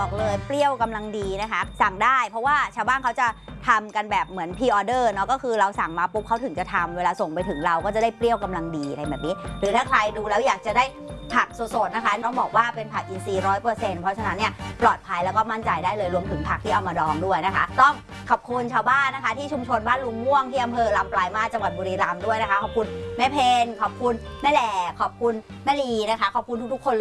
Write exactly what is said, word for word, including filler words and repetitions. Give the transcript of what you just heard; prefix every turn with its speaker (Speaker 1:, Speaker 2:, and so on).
Speaker 1: บอกเลยเปรี้ยวกำลังดีนะคะสั่งได้เพราะว่าชาวบ้านเขาจะทำกันแบบเหมือนพรีออเดอร์เนาะก็คือเราสั่งมาปุ๊บเขาถึงจะทำเวลาส่งไปถึงเราก็จะได้เปรี้ยวกำลังดีอะไรแบบนี้หรือถ้าใครดูแล้วอยากจะได้ผักสดๆนะคะต้องบอกว่าเป็นผักอินทรีย์ร้อยเปอร์เซ็นต์เพราะฉะนั้นเนี่ยปลอดภัยแล้วก็มั่นใจได้เลยรวมถึงผักที่เอามาดองด้วยนะคะต้องขอบคุณชาวบ้านนะคะที่ชุมชนบ้านลุงม่วงที่อำเภอลำปลายมาสจังหวัดบุรีรัมย์ด้วยนะคะขอบคุณแม่เพนขอบคุณแม่แหล่ขอบคุณแม่ลีนะคะขอบคุณทุกๆคน